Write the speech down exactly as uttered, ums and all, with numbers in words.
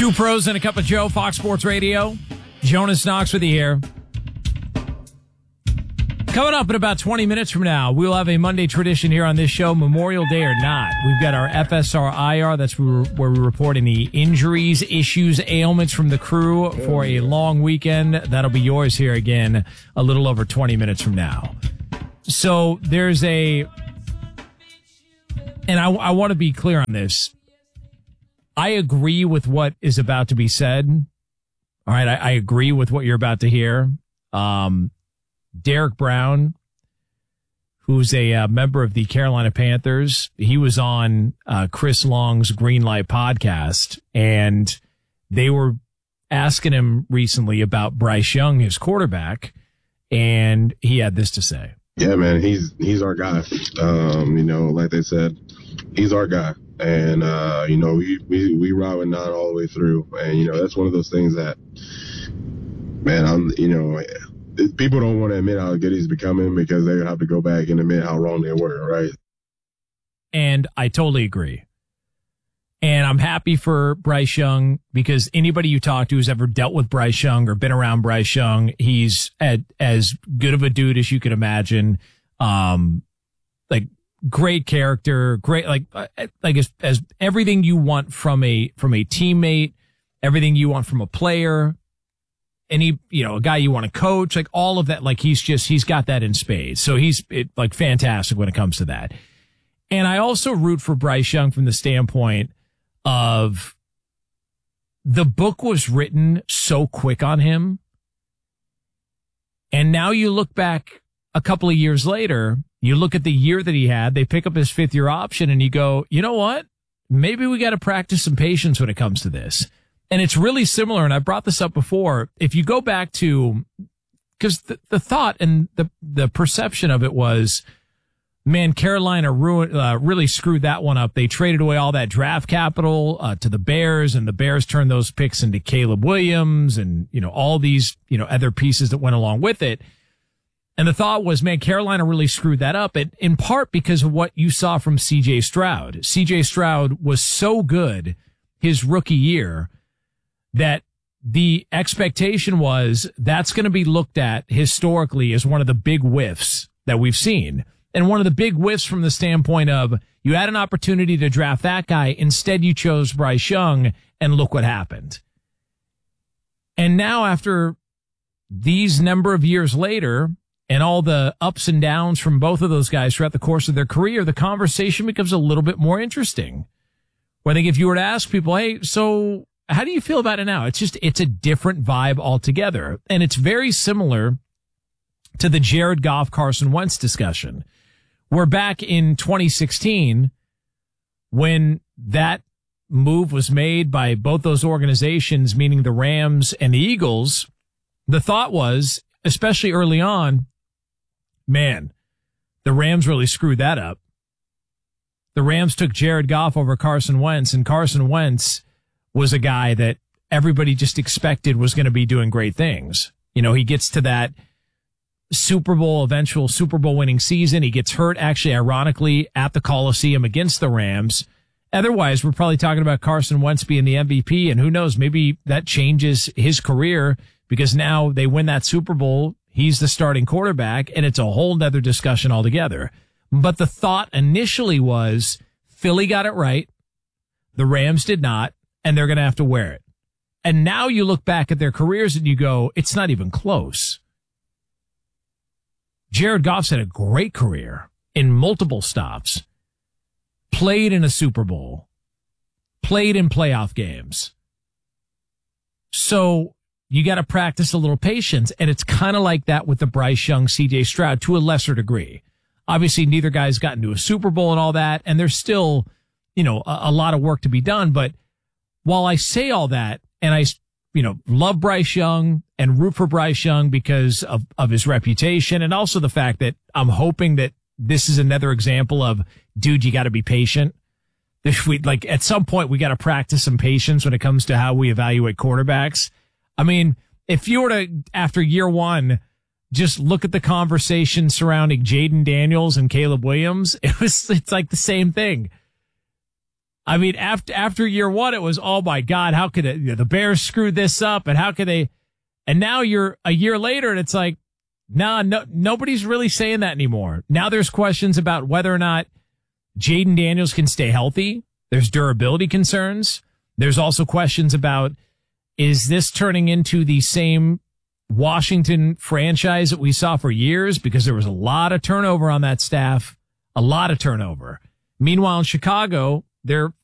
Two pros and a cup of Joe, Fox Sports Radio. Jonas Knox with you here. Coming up in about twenty minutes from now, we'll have a Monday tradition here on this show, Memorial Day or not. We've got our F S R I R. That's where we report any injuries, issues, ailments from the crew for a long weekend. That'll be yours here again a little over twenty minutes from now. So there's a, and I, I want to be clear on this. I agree with what is about to be said. All right, I, I agree with what you're about to hear. Um, Derek Brown, who's a uh, member of the Carolina Panthers, he was on uh, Chris Long's Greenlight podcast, and they were asking him recently about Bryce Young, his quarterback, and he had this to say. Yeah, man, he's he's our guy. Um, you know, like they said, he's our guy. And, uh, you know, we, we, we ride with nine all the way through. And, you know, that's one of those things that, man, I'm, you know, people don't want to admit how good he's becoming because they have to go back and admit how wrong they were, right? And I totally agree. And I'm happy for Bryce Young because anybody you talk to who's ever dealt with Bryce Young or been around Bryce Young, he's at, as good of a dude as you could imagine. Um, like, great character, great, like, like as, as everything you want from a, from a teammate, everything you want from a player, any, you know, a guy you want to coach, like all of that, like he's just, he's got that in spades. So he's it, like fantastic when it comes to that. And I also root for Bryce Young from the standpoint of the book was written so quick on him. And now you look back a couple of years later, you look at the year that he had, they pick up his fifth year option and you go, you know what? Maybe we got to practice some patience when it comes to this. And it's really similar. And I brought this up before. If you go back to, because the, the thought and the, the perception of it was, man, Carolina ruined, uh, really screwed that one up. They traded away all that draft capital, uh, to the Bears, and the Bears turned those picks into Caleb Williams and, you know, all these, you know, other pieces that went along with it. And the thought was, man, Carolina really screwed that up, and in part because of what you saw from C J Stroud. C J Stroud was so good his rookie year that the expectation was that's going to be looked at historically as one of the big whiffs that we've seen. And one of the big whiffs from the standpoint of you had an opportunity to draft that guy. Instead, you chose Bryce Young, and look what happened. And now after these number of years later, and all the ups and downs from both of those guys throughout the course of their career, the conversation becomes a little bit more interesting. Where I think if you were to ask people, hey, so how do you feel about it now? It's just, it's a different vibe altogether. And it's very similar to the Jared Goff, Carson Wentz discussion. Where back in twenty sixteen, when that move was made by both those organizations, meaning the Rams and the Eagles, the thought was, especially early on, man, the Rams really screwed that up. The Rams took Jared Goff over Carson Wentz, and Carson Wentz was a guy that everybody just expected was going to be doing great things. You know, he gets to that Super Bowl, eventual Super Bowl winning season. He gets hurt, actually, ironically, at the Coliseum against the Rams. Otherwise, we're probably talking about Carson Wentz being the M V P, and who knows, maybe that changes his career because now they win that Super Bowl. He's the starting quarterback, and it's a whole nother discussion altogether. But the thought initially was Philly got it right. The Rams did not, and they're going to have to wear it. And now you look back at their careers and you go, it's not even close. Jared Goff's had a great career in multiple stops, played in a Super Bowl, played in playoff games. So you got to practice a little patience, and it's kind of like that with the Bryce Young, C J Stroud to a lesser degree. Obviously, neither guy's gotten to a Super Bowl and all that, and there's still, you know, a, a lot of work to be done. But while I say all that, and I, you know, love Bryce Young and root for Bryce Young because of, of his reputation, and also the fact that I'm hoping that this is another example of, dude, you got to be patient. If we, like, at some point, we got to practice some patience when it comes to how we evaluate quarterbacks. I mean, if you were to, after year one, just look at the conversation surrounding Jaden Daniels and Caleb Williams, it was, it's like the same thing. I mean, after after year one, it was, oh my God, how could it, you know, the Bears screwed this up, and how could they? And now you're a year later, and it's like, nah, no, nobody's really saying that anymore. Now there's questions about whether or not Jaden Daniels can stay healthy. There's durability concerns. There's also questions about, is this turning into the same Washington franchise that we saw for years? Because there was a lot of turnover on that staff, a lot of turnover. Meanwhile, in Chicago, they're